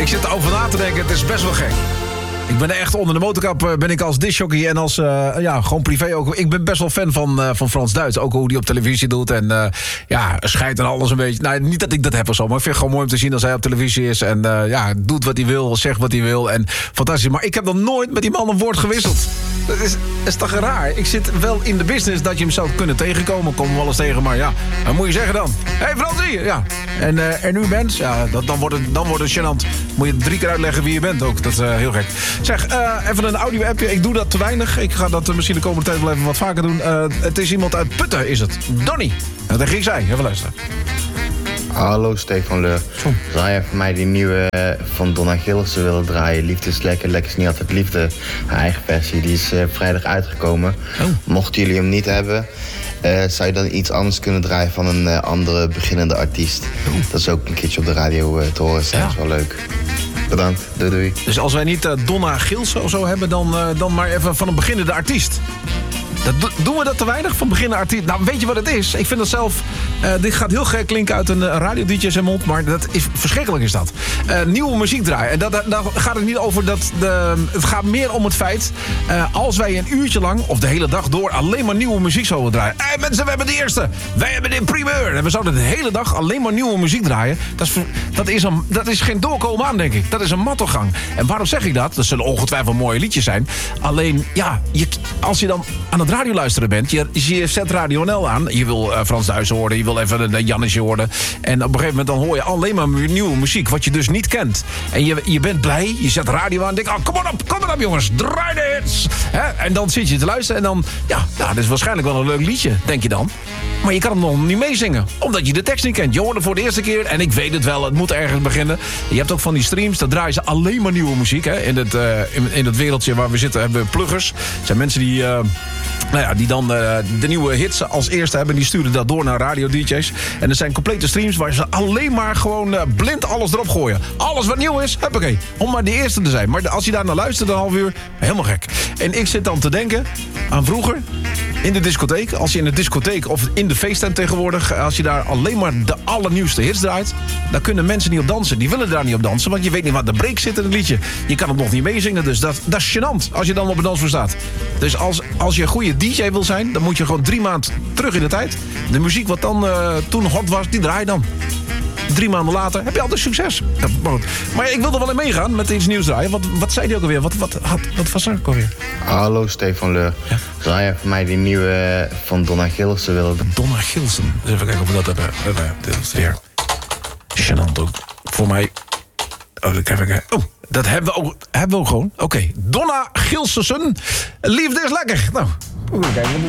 Ik zit erover na te denken, het is best wel gek. Ik ben echt onder de motorkap, ben ik als discjockey en als, gewoon privé ook. Ik ben best wel fan van Frans Duits. Ook hoe hij op televisie doet en scheidt en alles een beetje. Nou, niet dat ik dat heb of zo, maar ik vind het gewoon mooi om te zien als hij op televisie is. En doet wat hij wil, zegt wat hij wil. En fantastisch. Maar ik heb nog nooit met die man een woord gewisseld. Dat is toch raar? Ik zit wel in de business dat je hem zou kunnen tegenkomen. Kom hem wel eens tegen, maar ja, wat moet je zeggen dan? Hé Fransie! Ja. En u bent? Ja, dan wordt het gênant. Moet je 3 keer uitleggen wie je bent ook. Dat is heel gek. Zeg, even een audio-appje. Ik doe dat te weinig. Ik ga dat misschien de komende tijd wel even wat vaker doen. Het is iemand uit Putten, is het. Donnie. Dat ging zij. Even luisteren. Hallo, Stefan Leur. Zou jij voor mij die nieuwe van Donna Gilsen willen draaien? Liefde is lekker, lekker is niet altijd liefde. Haar eigen versie, die is vrijdag uitgekomen. Mochten jullie hem niet hebben, zou je dan iets anders kunnen draaien van een andere beginnende artiest? Dat is ook een keertje op de radio te horen. Dat is wel leuk. Bedankt, doei. Dus als wij niet Donna Gilsen of zo hebben, dan maar even van een beginnende artiest. Doen we dat te weinig van beginnende artiest? Nou, weet je wat het is? Ik vind dat zelf... dit gaat heel gek klinken uit een radio-dj zijn mond, maar dat is verschrikkelijk is dat. Nieuwe muziek draaien. En daar gaat het niet over dat... het gaat meer om het feit... als wij een uurtje lang, of de hele dag door... alleen maar nieuwe muziek zouden draaien. Hé mensen, we hebben de eerste! Wij hebben de primeur! En we zouden de hele dag alleen maar nieuwe muziek draaien. Dat is geen doorkomen aan, denk ik. Dat is een mattogang. En waarom zeg ik dat? Dat zullen ongetwijfeld mooie liedjes zijn. Alleen, ja, als je dan aan het radio luisteren bent... Je zet Radio NL aan. Je wil Frans Duits horen. Je wil even een Jannetje horen. En op een gegeven moment dan hoor je alleen maar nieuwe muziek. Wat je dus niet kent. En je bent blij. Je zet radio aan. En denkt, kom maar op jongens. Draai de hits. En dan zit je te luisteren. En dan, dat is waarschijnlijk wel een leuk liedje. Denk je dan. Maar je kan hem nog niet meezingen. Omdat je de tekst niet kent. Je hoort het voor de eerste keer. En ik weet het wel. Het moet ergens beginnen. Je hebt ook van die streams. Daar draaien ze alleen maar nieuwe muziek. Hè. In het wereldje waar we zitten hebben we pluggers. Het zijn mensen die... die dan de nieuwe hits als eerste hebben. Die sturen dat door naar radio-dj's. En er zijn complete streams waar ze alleen maar gewoon blind alles erop gooien. Alles wat nieuw is, huppakee. Om maar de eerste te zijn. Maar als je daar naar luistert een half uur, helemaal gek. En ik zit dan te denken aan vroeger... in de discotheek. Als je in de discotheek of in de feesttent tegenwoordig... als je daar alleen maar de allernieuwste hits draait... dan kunnen mensen niet op dansen. Die willen daar niet op dansen, want je weet niet waar de break zit in het liedje. Je kan het nog niet meezingen, dus dat is gênant... als je dan op een dansvloer staat. Dus als je een goede DJ wil zijn... dan moet je gewoon 3 maanden terug in de tijd. De muziek wat dan toen hot was, die draai je dan. 3 maanden later heb je altijd succes. Maar ik wilde wel in meegaan met iets nieuws draaien. Wat zei hij ook alweer? Wat was er ook alweer? Hallo, Stefan Leur. Ja? Zou jij voor mij die nieuwe van Donna Gilsen willen doen? Donna Gilsen? Dus even kijken of we dat hebben. Dit is weer gênant ook. Voor mij... dat hebben we ook gewoon. Oké. Donna Gilsen. Liefde is lekker. Nou, even kijken.